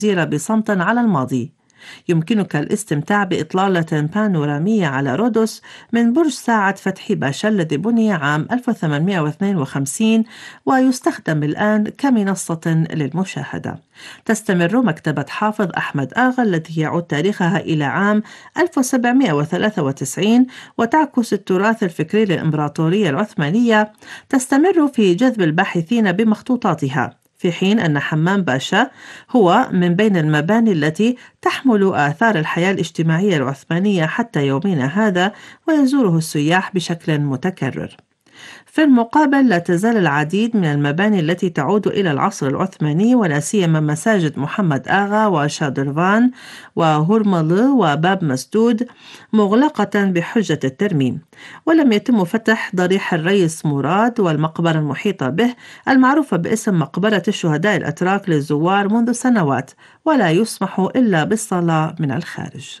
الجزيرة بصمت على الماضي. يمكنك الاستمتاع بإطلالة بانورامية على رودوس من برج ساعة فتحي باشا الذي بني عام 1852 ويستخدم الآن كمنصة للمشاهدة. تستمر مكتبة حافظ أحمد آغا التي يعود تاريخها إلى عام 1793 وتعكس التراث الفكري للإمبراطورية العثمانية. تستمر في جذب الباحثين بمخطوطاتها، في حين أن حمام باشا هو من بين المباني التي تحمل آثار الحياة الاجتماعية العثمانية حتى يومنا هذا، ويزوره السياح بشكل متكرر. في المقابل، لا تزال العديد من المباني التي تعود إلى العصر العثماني، ولا سيما مساجد محمد آغا وشادرفان وهرمل وباب مسدود، مغلقة بحجة الترميم. ولم يتم فتح ضريح الرئيس مراد والمقبرة المحيطة به المعروفة باسم مقبرة الشهداء الأتراك للزوار منذ سنوات، ولا يسمح إلا بالصلاة من الخارج.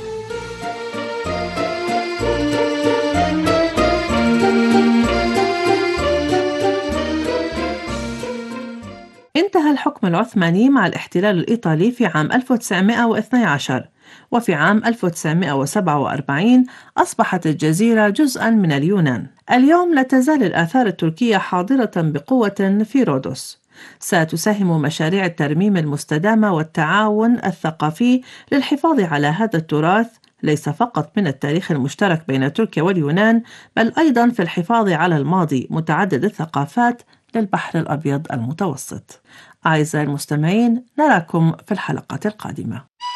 انتهى الحكم العثماني مع الاحتلال الإيطالي في عام 1912، وفي عام 1947 أصبحت الجزيرة جزءاً من اليونان. اليوم لا تزال الآثار التركية حاضرة بقوة في رودوس. ستساهم مشاريع الترميم المستدامة والتعاون الثقافي للحفاظ على هذا التراث، ليس فقط من التاريخ المشترك بين تركيا واليونان، بل أيضاً في الحفاظ على الماضي متعدد الثقافات للبحر الأبيض المتوسط. أعزائي المستمعين، نراكم في الحلقة القادمة.